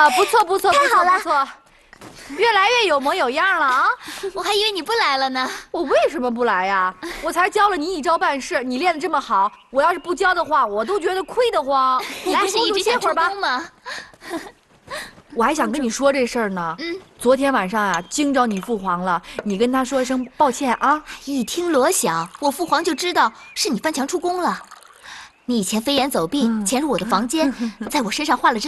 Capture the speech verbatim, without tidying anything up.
呀，不错不错， 太好了， 不错，越来越有模有样了啊！ 我还以为你不来了呢。 我为什么不来呀？我才教了你一招半式，你练得这么好，我要是不教的话，我都觉得亏得慌。 你不是一直想出宫吗？ 我还想跟你说这事儿呢。嗯，昨天晚上啊，惊着你父皇了，你跟他说一声抱歉啊。 一听锣响，我父皇就知道是你翻墙出宫了。你以前飞檐走壁，潜入我的房间，在我身上画了只